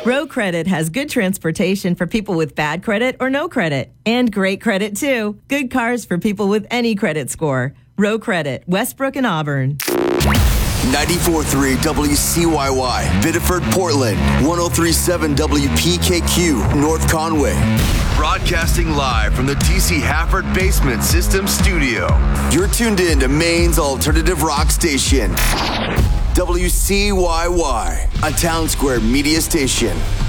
Row Credit has good transportation for people with bad credit or no credit. And great credit, too. Good cars for people with any credit score. Row Credit, Westbrook and Auburn. 94.3 WCYY, Biddeford, Portland. 103.7 WPKQ, North Conway. Broadcasting live from the DC Hafford Basement System Studio. You're tuned in to Maine's alternative rock station. WCYY, a Town Square media station.